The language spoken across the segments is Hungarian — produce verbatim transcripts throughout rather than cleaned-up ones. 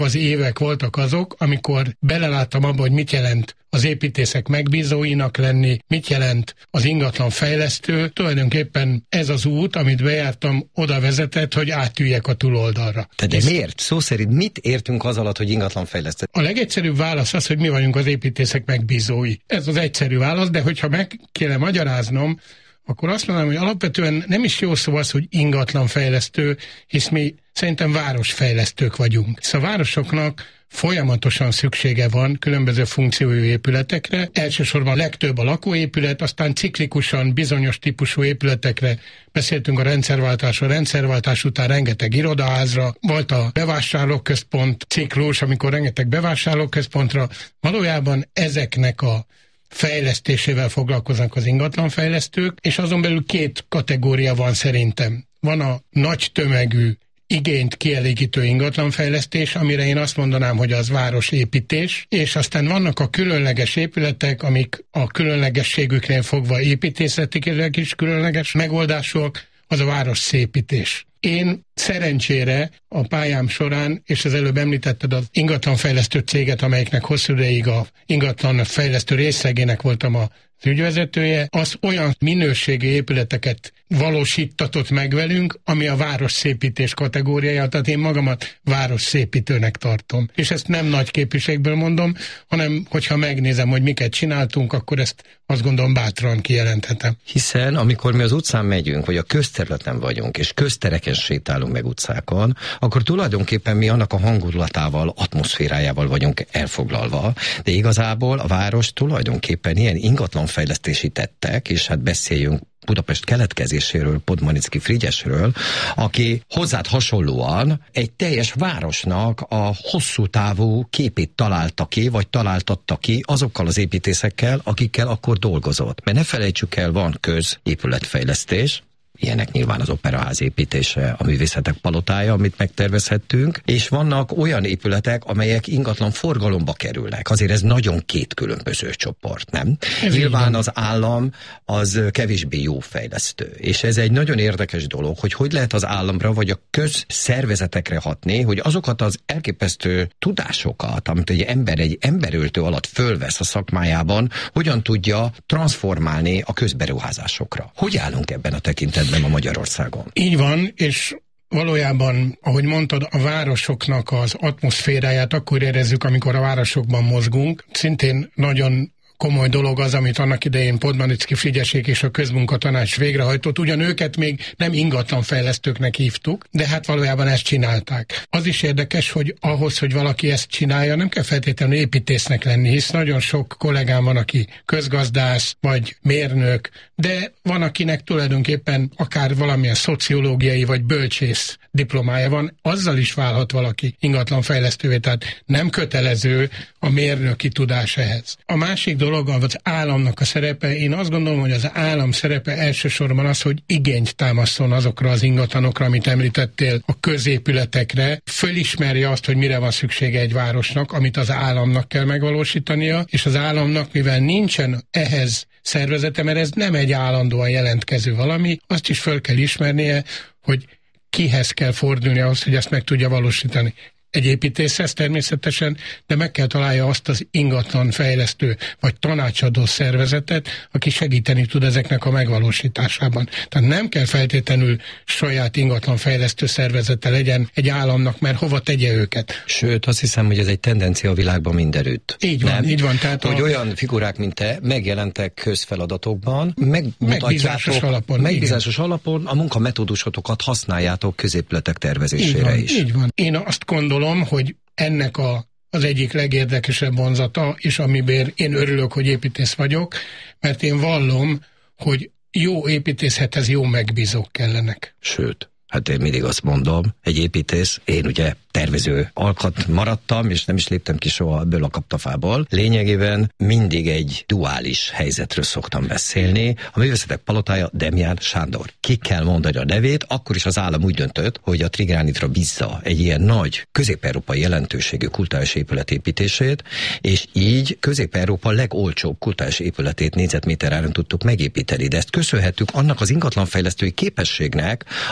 az évek voltak azok, amikor beleláttam abba, hogy mit jelent az építészek megbízóinak lenni, mit jelent az ingatlanfejlesztő. Tulajdonképpen ez az út, amit bejártam, oda vezetett, hogy átüljek a túloldalra. De, de miért? Szó szerint mit értünk az alatt, hogy ingatlanfejlesztő? A legegyszerűbb válasz az, hogy mi vagyunk az építészek megbízói. Ez az egyszerű válasz, de hogyha meg kéne magyaráznom, akkor azt mondanám, hogy alapvetően nem is jó szó az, hogy ingatlanfejlesztő, hisz mi szerintem városfejlesztők vagyunk. Szóval a városoknak folyamatosan szüksége van különböző funkciójú épületekre, elsősorban legtöbb a lakóépület, aztán ciklikusan bizonyos típusú épületekre, beszéltünk a rendszerváltásról, a rendszerváltás után rengeteg irodaházra, volt a bevásárlóközpont ciklus, amikor rengeteg bevásárlóközpontra, valójában ezeknek a fejlesztésével foglalkoznak az ingatlanfejlesztők, és azon belül két kategória van szerintem. Van a nagy tömegű, igényt kielégítő ingatlanfejlesztés, amire én azt mondanám, hogy az városépítés, és aztán vannak a különleges épületek, amik a különlegességüknél fogva építészetileg is különleges megoldások, az a városszépítés. Én szerencsére a pályám során, és az előbb említetted az ingatlanfejlesztő céget, amelyiknek hosszú ideig a ingatlanfejlesztő részlegének voltam az ügyvezetője, az olyan minőségi épületeket valósítatott meg velünk, ami a városszépítés kategóriája, tehát én magamat városszépítőnek tartom. És ezt nem nagy képviségből mondom, hanem hogyha megnézem, hogy miket csináltunk, akkor ezt azt gondolom bátran kijelenthetem. Hiszen amikor mi az utcán megyünk, vagy a közterületen vagyunk, és köztereken sétálunk meg utcákon, akkor tulajdonképpen mi annak a hangulatával, atmoszférájával vagyunk elfoglalva, de igazából a város tulajdonképpen ilyen ingatlanfejlesztési tettek, és hát beszéljünk Budapest keletkezéséről, Podmanicki Frigyesről, aki hozzád hasonlóan egy teljes városnak a hosszú távú képét találta ki, vagy találtatta ki azokkal az építészekkel, akikkel akkor dolgozott. Mert ne felejtsük el, van középületfejlesztés, ilyenek nyilván az Operaház építése, a Művészetek Palotája, amit megtervezhettünk, és vannak olyan épületek, amelyek ingatlan forgalomba kerülnek. Azért ez nagyon két különböző csoport, nem? Ez nyilván az állam az kevésbé jó fejlesztő, és ez egy nagyon érdekes dolog, hogy hogy lehet az államra vagy a közszervezetekre hatni, hogy azokat az elképesztő tudásokat, amit egy ember egy emberöltő alatt fölvesz a szakmájában, hogyan tudja transformálni a közberuházásokra. Hogy állunk ebben a tekintetben a Magyarországon? Így van, és valójában, ahogy mondtad, a városoknak az atmoszféráját akkor érezzük, amikor a városokban mozgunk. Szintén nagyon komoly dolog az, amit annak idején Podmanicki Frigyesék és a Közmunkatanács végrehajtott. Ugyan őket még nem ingatlanfejlesztőknek hívtuk, de hát valójában ezt csinálták. Az is érdekes, hogy ahhoz, hogy valaki ezt csinálja, nem kell feltétlenül építésznek lenni, hisz nagyon sok kollégám van, aki közgazdász vagy mérnök, de van, akinek tulajdonképpen akár valamilyen szociológiai vagy bölcsész diplomája van, azzal is válhat valaki ingatlanfejlesztővé, tehát nem kötelező a mérnöki tudás ehhez. A másik dolog az államnak a szerepe. Én azt gondolom, hogy az állam szerepe elsősorban az, hogy igényt támaszol azokra az ingatlanokra, amit említettél, a középületekre, fölismerje azt, hogy mire van szüksége egy városnak, amit az államnak kell megvalósítania, és az államnak, mivel nincsen ehhez szervezete, mert ez nem egy állandóan jelentkező valami, azt is föl kell ismernie, hogy kihez kell fordulni ahhoz, hogy ezt meg tudja valósítani. Egy építészhez természetesen, de meg kell találja azt az ingatlan fejlesztő vagy tanácsadó szervezetet, aki segíteni tud ezeknek a megvalósításában. Tehát nem kell feltétlenül saját ingatlan fejlesztő szervezete legyen egy államnak, mert hova tegye őket. Sőt, azt hiszem, hogy ez egy tendencia a világban mindenütt. Így van, nem? így van. Tehát hogy a... olyan figurák, mint te, megjelentek közfeladatokban, megbízásos alapon, megbízásos alapon a munkametódusotokat használjátok középületek tervezésére így van, is. Így van. Én azt gondolom, hogy ennek a, az egyik legérdekesebb vonzata, és amiben én örülök, hogy építész vagyok, mert én vallom, hogy jó építészhethez jó megbízók kellenek. Sőt, hát én mindig azt mondom, egy építész, én ugye tervező alkat maradtam, és nem is léptem ki soha ebből a kaptafából. Lényegében mindig egy duális helyzetről szoktam beszélni. A Művészetek Palotája Demján Sándor. Ki kell mondani a nevét, akkor is az állam úgy döntött, hogy a Trigránitra bízza egy ilyen nagy közép-európai jelentőségű kulturális épület építését, és így Közép-Európa legolcsóbb kulturális épületét négyzetméter áron tudtuk megépíteni. De ezt köszönhetjük annak az ingatlanfejlesztői képességnek, ami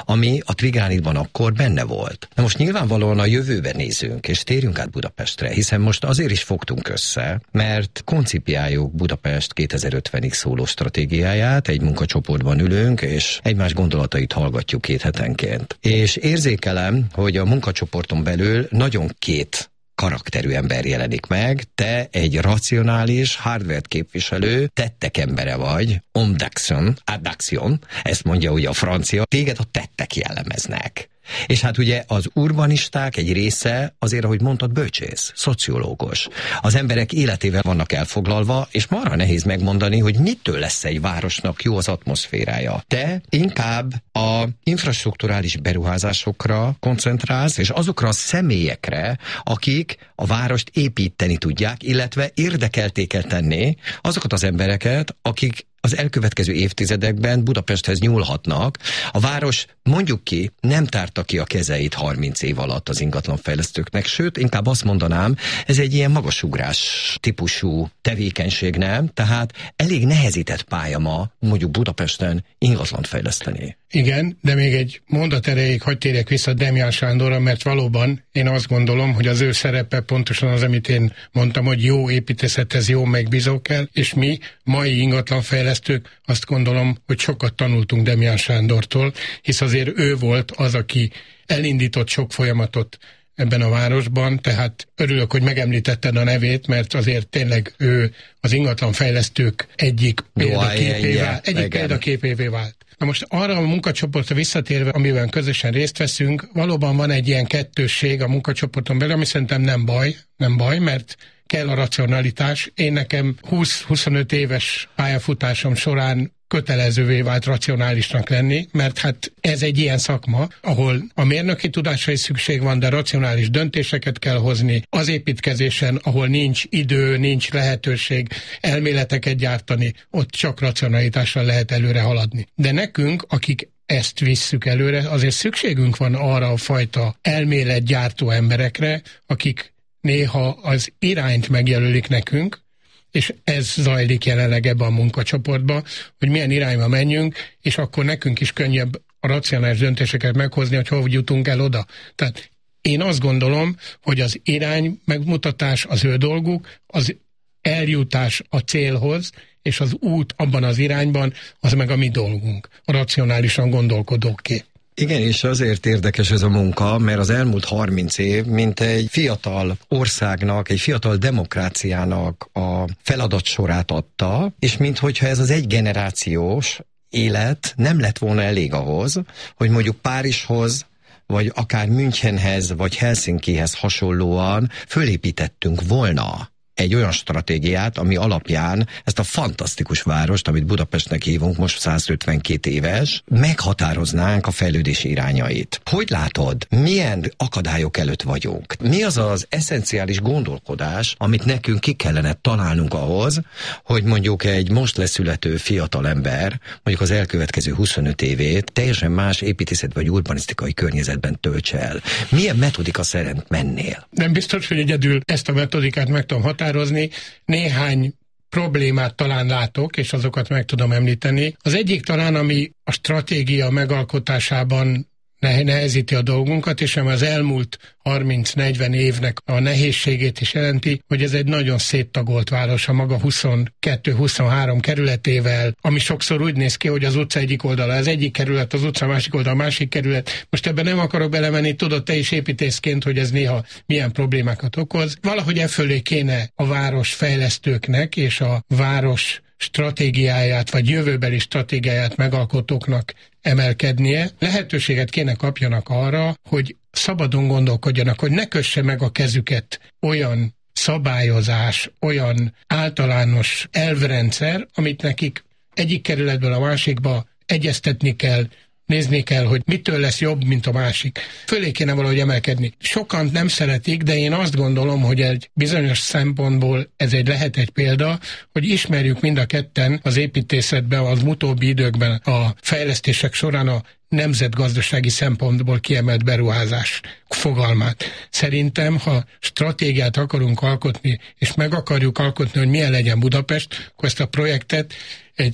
a Trigránitban akkor benne volt. Na most nyilvánvalóan a jövőben nézünk, és térjünk át Budapestre, hiszen most azért is fogtunk össze, mert koncipiáljuk Budapest kétezer-ötvenig szóló stratégiáját, egy munkacsoportban ülünk, és egymás gondolatait hallgatjuk két hetenként. És érzékelem, hogy a munkacsoporton belül nagyon két karakterű ember jelenik meg, te egy racionális, hardware képviselő, tettek embere vagy, homme d'action, d'action, ezt mondja ugye a francia, téged a tettek jellemeznek. És hát ugye az urbanisták egy része azért, ahogy mondtad, bölcsész, szociológus. Az emberek életével vannak elfoglalva, és marha nehéz megmondani, hogy mitől lesz egy városnak jó az atmoszférája. Te inkább a infrastrukturális beruházásokra koncentrálsz, és azokra a személyekre, akik a várost építeni tudják, illetve érdekelté kell tenni azokat az embereket, akik az elkövetkező évtizedekben Budapesthez nyúlhatnak. A város, mondjuk ki, nem tárta ki a kezeit harminc év alatt az ingatlanfejlesztőknek, sőt, inkább azt mondanám, ez egy ilyen magasugrás típusú tevékenység, nem? Tehát elég nehezített pálya ma, mondjuk Budapesten ingatlant fejleszteni. Igen, de még egy mondat erejéig hadd térjek vissza Demján Sándorra, mert valóban én azt gondolom, hogy az ő szerepe pontosan az, amit én mondtam, hogy jó építészethez jó megbízó kell, és mi, mai ingatlanfejlesztők, azt gondolom, hogy sokat tanultunk Demján Sándortól, hisz azért ő volt az, aki elindított sok folyamatot ebben a városban, tehát örülök, hogy megemlítetted a nevét, mert azért tényleg ő az ingatlanfejlesztők egyik példaképévé vált. Egyik példaképévé vált. Na most arra a munkacsoportra visszatérve, amiben közösen részt veszünk, valóban van egy ilyen kettősség a munkacsoporton belül, ami szerintem nem baj, nem baj, mert kell a racionalitás. Én nekem húsz-huszonöt éves pályafutásom során kötelezővé vált racionálisnak lenni, mert hát ez egy ilyen szakma, ahol a mérnöki tudásra is szükség van, de racionális döntéseket kell hozni. Az építkezésen, ahol nincs idő, nincs lehetőség elméleteket gyártani, ott csak racionalitással lehet előre haladni. De nekünk, akik ezt visszük előre, azért szükségünk van arra a fajta elméletgyártó emberekre, akik néha az irányt megjelölik nekünk, és ez zajlik jelenleg ebben a munkacsoportban, hogy milyen irányba menjünk, és akkor nekünk is könnyebb a racionális döntéseket meghozni, hogy hova jutunk el oda. Tehát én azt gondolom, hogy az irány megmutatás az ő dolguk, az eljutás a célhoz, és az út abban az irányban, az meg a mi dolgunk, a racionálisan gondolkodóké. Igen, és azért érdekes ez a munka, mert az elmúlt harminc év, mint egy fiatal országnak, egy fiatal demokráciának a feladatsorát adta, és minthogyha ez az egy generációs élet nem lett volna elég ahhoz, hogy mondjuk Párizshoz, vagy akár Münchenhez, vagy Helsinkihez hasonlóan fölépítettünk volna egy olyan stratégiát, ami alapján ezt a fantasztikus várost, amit Budapestnek hívunk, most százötvenkét éves, meghatároznánk a fejlődési irányait. Hogy látod, milyen akadályok előtt vagyunk? Mi az az eszenciális gondolkodás, amit nekünk ki kellene találnunk ahhoz, hogy mondjuk egy most leszülető fiatal ember, mondjuk az elkövetkező huszonöt évét teljesen más építészet vagy urbanisztikai környezetben töltse el? Milyen metodika szerint mennél? Nem biztos, hogy egyedül ezt a metodikát meg tudom határozni. Néhány problémát talán látok, és azokat meg tudom említeni. Az egyik talán, ami a stratégia megalkotásában nehezíti a dolgunkat, és ami az elmúlt harminc-negyven évnek a nehézségét is jelenti, hogy ez egy nagyon széttagolt város a maga huszonkettő-huszonhárom kerületével, ami sokszor úgy néz ki, hogy az utca egyik oldala az egyik kerület, az utca másik oldala a másik kerület. Most ebben nem akarok belemenni, tudod te is építészként, hogy ez néha milyen problémákat okoz. Valahogy e fölé kéne a város fejlesztőknek és a város stratégiáját, vagy jövőbeli stratégiáját megalkotóknak emelkednie. Lehetőséget kéne kapjanak arra, hogy szabadon gondolkodjanak, hogy ne kösse meg a kezüket olyan szabályozás, olyan általános elvrendszer, amit nekik egyik kerületből a másikba egyeztetni kell, nézni kell, hogy mitől lesz jobb, mint a másik. Fölé kéne valahogy emelkedni. Sokan nem szeretik, de én azt gondolom, hogy egy bizonyos szempontból ez egy lehet egy példa, hogy ismerjük mind a ketten az építészetben, az utóbbi időkben a fejlesztések során a nemzetgazdasági szempontból kiemelt beruházás fogalmát. Szerintem, ha stratégiát akarunk alkotni, és meg akarjuk alkotni, hogy milyen legyen Budapest, akkor ezt a projektet egy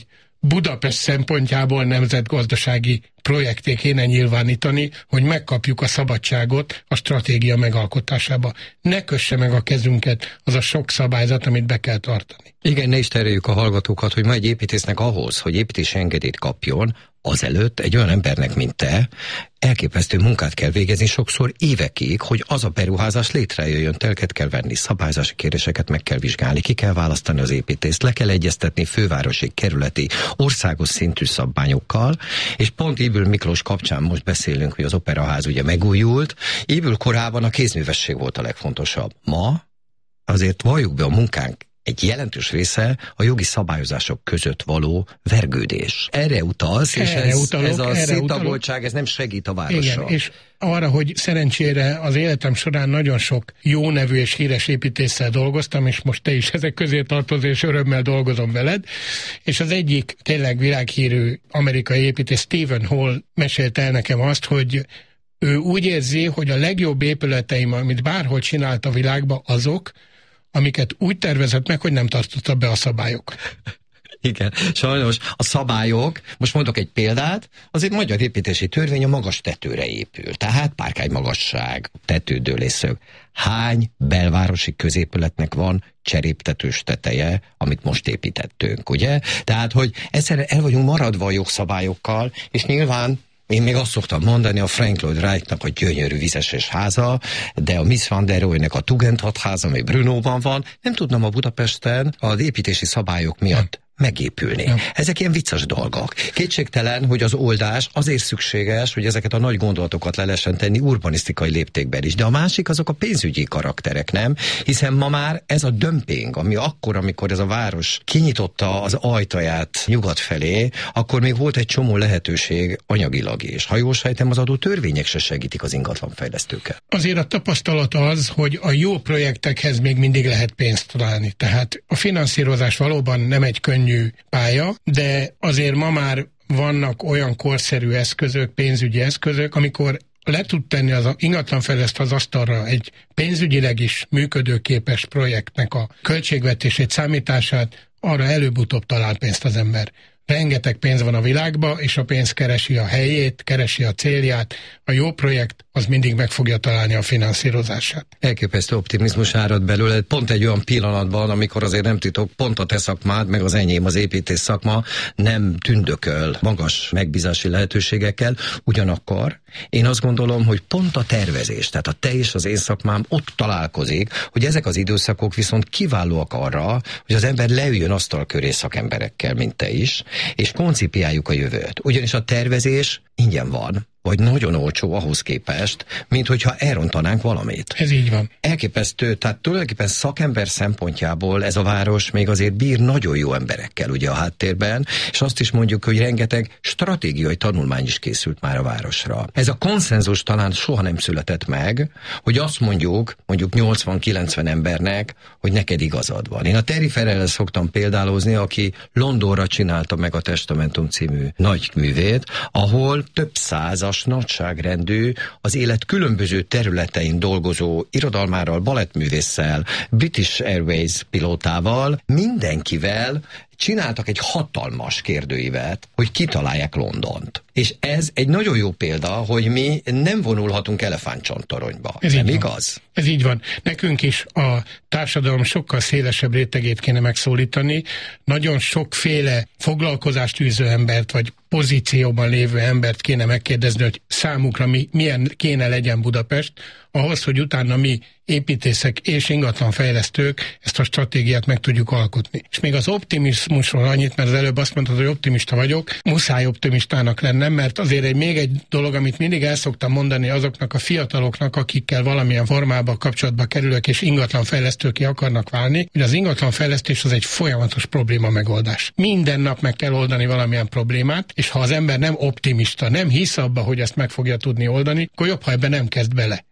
Budapest szempontjából nemzetgazdasági projekté kéne nyilvánítani, hogy megkapjuk a szabadságot a stratégia megalkotásába. Ne kösse meg a kezünket az a sok szabályzat, amit be kell tartani. Igen, ne is tereljük a hallgatókat, hogy ma egy építésznek ahhoz, hogy építési engedélyt kapjon, azelőtt egy olyan embernek, mint te, elképesztő munkát kell végezni sokszor évekig, hogy az a beruházás létrejöjjön, telket kell venni, szabályzási kérdéseket meg kell vizsgálni, ki kell választani az építészt, le kell egyeztetni fővárosi, kerületi, országos szintű szabványokkal, és pont Ybül Miklós kapcsán most beszélünk, hogy az Operaház ugye megújult. Ybül korában a kézművesség volt a legfontosabb. Ma azért valljuk be, a munkánk egy jelentős része a jogi szabályozások között való vergődés. Erre utalsz, és erre ez, utalok, ez a erre széttagoltság, ez nem segít a városra. Igen, és arra, hogy szerencsére az életem során nagyon sok jó nevű és híres építéssel dolgoztam, és most te is ezek közé tartozol, és örömmel dolgozom veled, és az egyik tényleg világhírű amerikai építész, Stephen Hall mesélte el nekem azt, hogy ő úgy érzi, hogy a legjobb épületeim, amit bárhol csinált a világban, azok, amiket úgy tervezett meg, hogy nem tartotta be a szabályok. Igen, sajnos a szabályok, most mondok egy példát, azért magyar építési törvény a magas tetőre épül. Tehát párkány magasság, tetődőlészög. Hány belvárosi középületnek van cseréptetős teteje, amit most építettünk, ugye? Tehát, hogy egyszerűen el vagyunk maradva a jogszabályokkal, és nyilván én még azt szoktam mondani, a Frank Lloyd Wrightnak a gyönyörű vizeses háza, de a Miss van der Rohe-nek a Tugendhat háza, ami Brnóban van, nem tudnám a Budapesten az építési szabályok miatt megépülni. Ja. Ezek ilyen vicces dolgok. Kétségtelen, hogy az oldás azért szükséges, hogy ezeket a nagy gondolatokat le lehessen tenni urbanisztikai léptékben is. De a másik azok a pénzügyi karakterek, nem? Hiszen ma már ez a dömping, ami akkor, amikor ez a város kinyitotta az ajtaját nyugat felé, akkor még volt egy csomó lehetőség anyagilag is. Ha jól sejtem, az adó törvények se segítik az ingatlanfejlesztőket. Azért a tapasztalat az, hogy a jó projektekhez még mindig lehet pénzt találni. Tehát a finanszírozás valóban nem egy könnyű pálya, de azért ma már vannak olyan korszerű eszközök, pénzügyi eszközök, amikor le tud tenni az ingatlanfejlesztő az asztalra egy pénzügyileg is működőképes projektnek a költségvetését, számítását, arra előbb-utóbb talál pénzt az ember. Rengeteg pénz van a világban, és a pénz keresi a helyét, keresi a célját. A jó projekt az mindig meg fogja találni a finanszírozását. Elképesztő optimizmus árad belőle, pont egy olyan pillanatban, amikor azért nem titok, pont a te szakmád, meg az enyém, az építész szakma nem tündököl magas megbízási lehetőségekkel, ugyanakkor én azt gondolom, hogy pont a tervezés, tehát a te és az én szakmám ott találkozik, hogy ezek az időszakok viszont kiválóak arra, hogy az ember leüljön asztal köré szakemberekkel, mint te is, és koncipiáljuk a jövőt. Ugyanis a tervezés ingyen van, vagy nagyon olcsó ahhoz képest, mint hogyha elrontanánk valamit. Ez így van. Elképesztő, tehát tulajdonképpen szakember szempontjából ez a város még azért bír nagyon jó emberekkel ugye a háttérben, és azt is mondjuk, hogy rengeteg stratégiai tanulmány is készült már a városra. Ez a konszenzus talán soha nem született meg, hogy azt mondjuk, mondjuk nyolcvan-kilencven embernek, hogy neked igazad van. Én a Terry Farrell-el szoktam példálozni, aki Londonra csinálta meg a Testamentum című nagy művét, ahol több százas nagyságrendű, az élet különböző területein dolgozó irodalmárral, balettművésszel, British Airways pilótával, mindenkivel csináltak egy hatalmas kérdőívet, hogy kitalálják Londont. És ez egy nagyon jó példa, hogy mi nem vonulhatunk elefántcsontoronyba. Ez nem igaz? Ez így van. Nekünk is a társadalom sokkal szélesebb rétegét kéne megszólítani. Nagyon sokféle foglalkozást űző embert, vagy pozícióban lévő embert kéne megkérdezni, hogy számukra mi, milyen kéne legyen Budapest, ahhoz, hogy utána mi építészek és ingatlanfejlesztők ezt a stratégiát meg tudjuk alkotni. És még az optimizmusról annyit, mert az előbb azt mondtad, hogy optimista vagyok, muszáj optimistának lennem, mert azért egy, még egy dolog, amit mindig el szoktam mondani azoknak a fiataloknak, akikkel valamilyen formában kapcsolatba kerülök, és ingatlanfejlesztőké akarnak válni, hogy az ingatlanfejlesztés az egy folyamatos probléma megoldás. Minden nap meg kell oldani valamilyen problémát, és ha az ember nem optimista, nem hisz abba, hogy ezt meg fogja tudni oldani, akkor jobb, ha ebben nem kezd bele.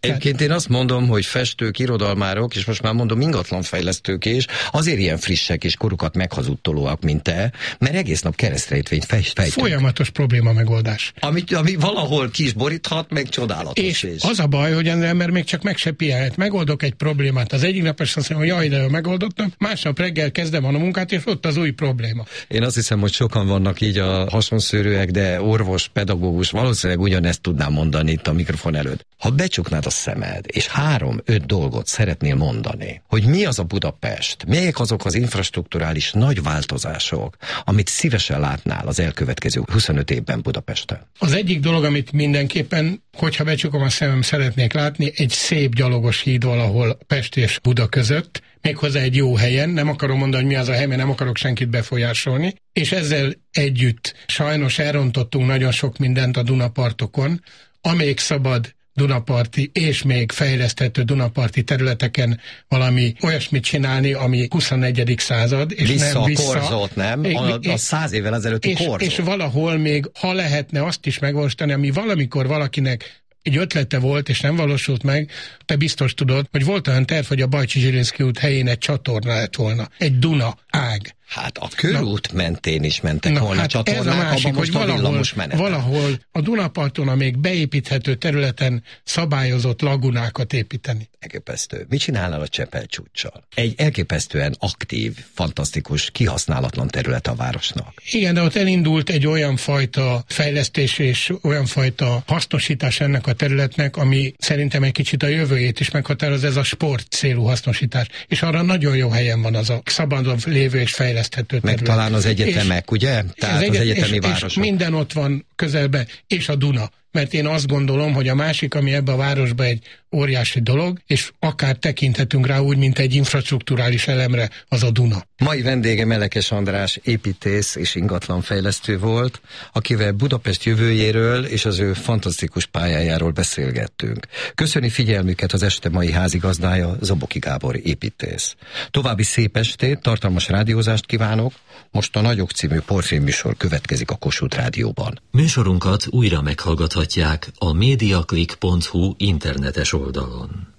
Egyébként én azt mondom, hogy festők, irodalmárok, és most már mondom ingatlanfejlesztők is, azért ilyen frissek és korukat meghazudtolóak, mint te, mert egész nap keresztrejtvényt fejtünk. Folyamatos probléma megoldás. Ami, ami valahol ki is boríthat, meg csodálatos. És is. az a baj, hogy az ember még csak meg se pihenhet. Megoldok egy problémát. Az egyik nap azt mondom, hogy jaj, de jól megoldottam, másnap reggel kezdem a munkát, és ott az új probléma. Én azt hiszem, hogy sokan vannak így a hasonszőrűek, de orvos, pedagógus, valószínűleg ugyanezt tudnám mondani itt a mikrofon előtt. Ha becsuknád a szemed, és három-öt dolgot szeretnél mondani, hogy mi az a Budapest, melyek azok az infrastrukturális nagy változások, amit szívesen látnál az elkövetkező huszonöt évben Budapesten? Az egyik dolog, amit mindenképpen, hogyha becsukom a szemem, szeretnék látni, egy szép gyalogos híd valahol Pest és Buda között, méghozzá egy jó helyen, nem akarom mondani, hogy mi az a hely, mert nem akarok senkit befolyásolni, és ezzel együtt sajnos elrontottunk nagyon sok mindent a Dunapartokon, amelyik szabad dunaparti és még fejleszthető dunaparti területeken valami olyasmit csinálni, ami huszonegyedik század, és vissza nem vissza. a korzót, nem? A, a száz évvel ezelőtti és, korzót. És valahol még, ha lehetne azt is megvalósítani, ami valamikor valakinek egy ötlete volt, és nem valósult meg, te biztos tudod, hogy volt olyan terv, hogy a Bajcsy-Zsilinszky út helyén egy csatorna lett volna, egy Duna ág. Hát a körút na, mentén is mentek na, volna hát csatornák, ez a másik, hogy valahol, valahol a Dunaparton a még beépíthető területen szabályozott lagunákat építeni. Elképesztő. Mit csinálnál a Csepel csúccsal? Egy elképesztően aktív, fantasztikus, kihasználatlan terület a városnak. Igen, de ott elindult egy olyan fajta fejlesztés és olyan fajta hasznosítás ennek a területnek, ami szerintem egy kicsit a jövőjét is meghatároz, ez a sport célú hasznosítás. És arra nagyon jó helyen van az a szabadon lévő és fejlesztő terület. Meg talán az egyetemek, és, ugye? Tehát az, egyet, az egyetemi és, városok. És minden ott van közelben, és a Duna. Mert én azt gondolom, hogy a másik, ami ebbe a városba egy óriási dolog, és akár tekinthetünk rá úgy, mint egy infrastrukturális elemre, az a Duna. Mai vendége Melekes András építész és ingatlanfejlesztő volt, akivel Budapest jövőjéről és az ő fantasztikus pályájáról beszélgettünk. Köszöni figyelmüket az este mai házigazdája, Zoboki Gábor építész. További szép estét, tartalmas rádiózást kívánok. Most a Nagyok című porfilmműsor következik a Kossuth Rádióban. Műsorunkat újra meghallgathatják a mediaclick pont hu internetes oldalon.